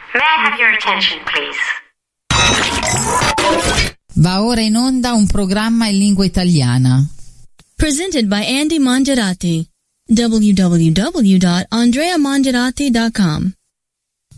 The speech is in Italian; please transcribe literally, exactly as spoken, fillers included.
May I have your attention, please? Va ora in onda un programma in lingua italiana. Presented by Andy Mongerati. w w w dot andrea mongerati dot com